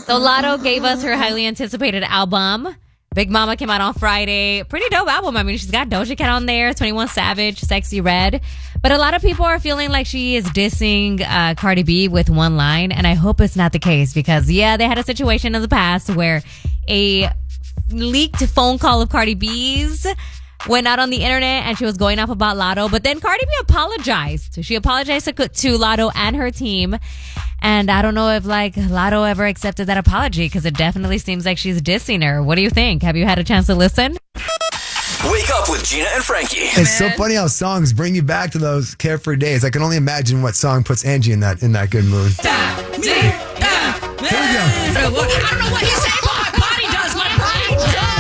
So Lotto gave us her highly anticipated album. Big Mama came out on Friday. Pretty dope album. I mean, she's got Doja Cat on there, 21 Savage, Sexy Red. But a lot of people are feeling like she is dissing Cardi B with one line. And I hope it's not the case because, yeah, they had a situation in the past where a leaked phone call of Cardi B's went out on the internet and she was going off about Lotto. But then Cardi B apologized. She apologized to Lotto and her team. And I don't know if Lotto ever accepted that apology because it definitely seems like she's dissing her. What do you think? Have you had a chance to listen? Wake up with Gina and Frankie. It's so funny how songs bring you back to those carefree days. I can only imagine what song puts Angie in that good mood. Here we go. I don't know what you say, but my body does. My body does.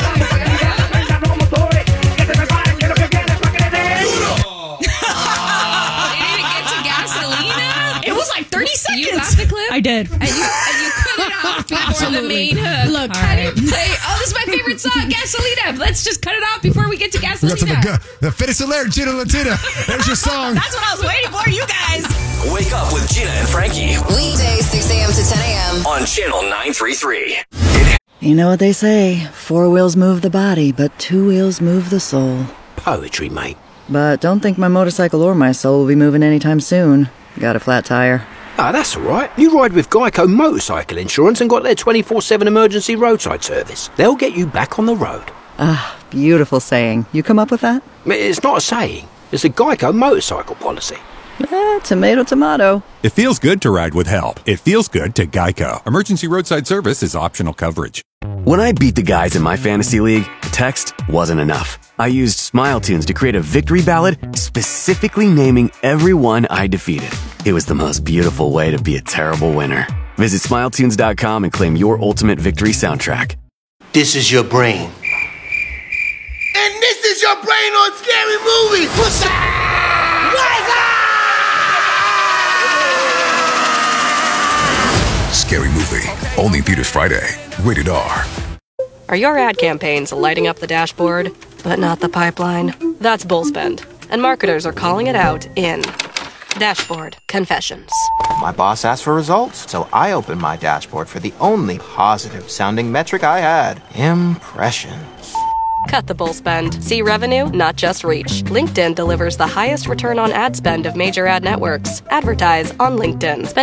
Did it get to Gasolina? It was like 30 seconds. You got the clip? I did. And you cut it off before the main hook. Look, how do you play? Oh, this is my favorite song, Gasolina. Let's just cut it off before we get to Gasolina. The Fittest Alert, Gina Latina. There's your song. That's what I was waiting for, you guys. Wake up with Gina and Frankie Weekdays 6 a.m. to 10 a.m. on Channel 933. You know what they say, 4 wheels move the body, but 2 wheels move the soul. Poetry, mate. But don't think my motorcycle or my soul will be moving anytime soon. Got a flat tire. Ah, that's all right. You ride with Geico Motorcycle Insurance and got their 24/7 emergency roadside service. They'll get you back on the road. Ah, beautiful saying. You come up with that? It's not a saying. It's a Geico motorcycle policy. Tomato, tomato. It feels good to ride with help. It feels good to Geico. Emergency roadside service is optional coverage. When I beat the guys in my fantasy league, text wasn't enough. I used Smile Tunes to create a victory ballad specifically naming everyone I defeated. It was the most beautiful way to be a terrible winner. Visit SmileTunes.com and claim your ultimate victory soundtrack. This is your brain. And this is your brain on Scary Movie. What's up? What's up? Scary Movie. Only theaters Friday. Rated R. Are your ad campaigns lighting up the dashboard, but not the pipeline? That's Bullspend, and marketers are calling it out in Dashboard Confessions. My boss asked for results, so I opened my dashboard for the only positive-sounding metric I had. Impressions. Cut the bull spend. See revenue, not just reach. LinkedIn delivers the highest return on ad spend of major ad networks. Advertise on LinkedIn. Spend